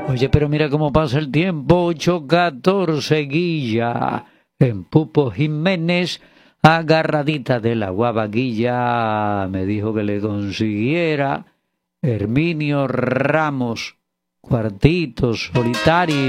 Oye, pero mira cómo pasa el tiempo. 8:14 Guilla. En Pupo Jiménez, agarradita de la guabaguilla, me dijo que le consiguiera Herminio Ramos, cuartitos solitarios.